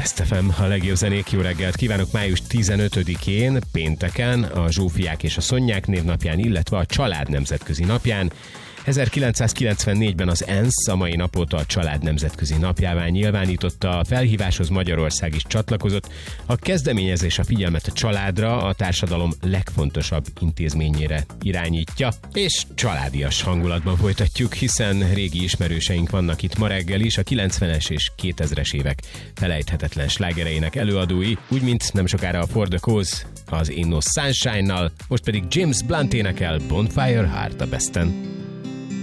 Last FM, a legjobb zenék, jó reggelt kívánok május 15-én, pénteken, a Zsófiák és a Szonyák névnapján, illetve a Család nemzetközi napján. 1994-ben az ENSZ a mai napot a Család nemzetközi napjává nyilvánította, a felhíváshoz Magyarország is csatlakozott. A kezdeményezés a figyelmet a családra, a társadalom legfontosabb intézményére irányítja, és családias hangulatban folytatjuk, hiszen régi ismerőseink vannak itt ma reggel is, a 90-es és 2000-es évek felejthetetlen slágereinek előadói, úgy mint nem sokára a For the Cause az In No Sunshine-nal, most pedig James Blunt énekel Bonfire Heart a Besten.